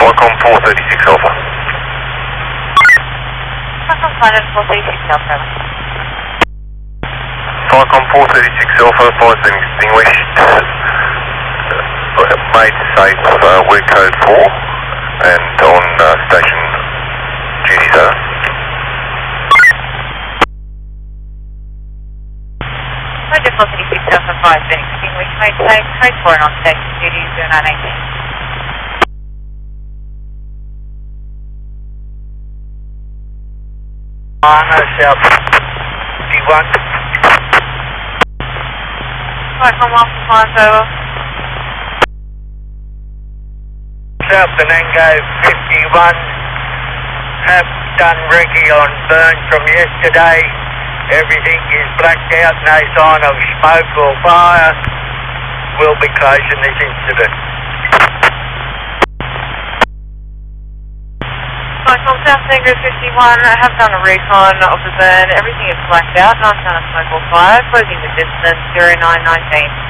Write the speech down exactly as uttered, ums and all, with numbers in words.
Falcon four thirty-six Alpha. Falcon four thirty-six Alpha. Falcon four thirty-six Alpha, flight been extinguished. Uh, made safe uh, we're code four and on uh, station duty zone. Roger four thirty-six Alpha five been extinguished. Made safe code four and on station duty zero nine eighteen. Anna South fifty-one. Falcon Alpha five over. South Benango fifty-one. Have done recce on burn from yesterday. Everything is blacked out, no sign of smoke or fire. We'll be closing this incident. Falcon South Tango fifty-one, I have done a recon of the burn. Everything is blacked out, not sign of smoke or fire. Closing the distance zero nine nineteen.